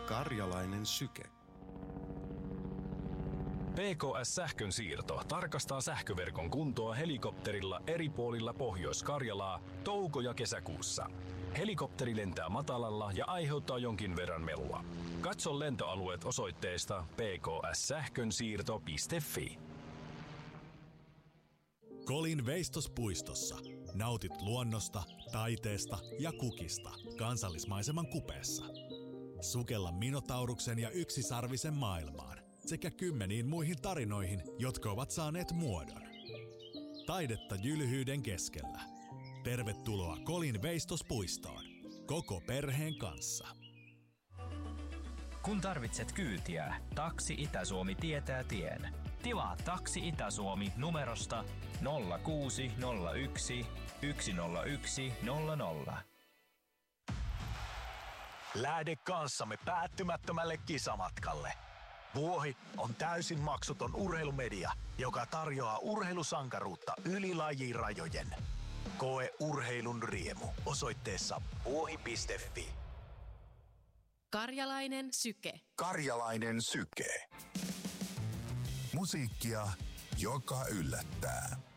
Karjalainen syke. PKS-sähkön siirto tarkastaa sähköverkon kuntoa helikopterilla eri puolilla Pohjois-Karjalaa touko- ja kesäkuussa. Helikopteri lentää matalalla ja aiheuttaa jonkin verran melua. Katso lentoalueet osoitteesta pkssähkönsiirto.fi. Kolin veistospuistossa. Nautit luonnosta, taiteesta ja kukista kansallismaiseman kupeessa. Sukella Minotauruksen ja yksisarvisen maailmaan sekä kymmeniin muihin tarinoihin, jotka ovat saaneet muodon. Taidetta jylhyyden keskellä. Tervetuloa Kolin veistospuistoon. Koko perheen kanssa. Kun tarvitset kyytiä, Taksi Itä-Suomi tietää tien. Tilaa Taksi Itä-Suomi numerosta 0601 101 00. Lähde kanssamme päättymättömälle kisamatkalle. Vuohi on täysin maksuton urheilumedia, joka tarjoaa urheilusankaruutta yli lajirajojen. Koe urheilun riemu osoitteessa vuohi.fi. Karjalainen syke. Karjalainen syke. Musiikkia, joka yllättää.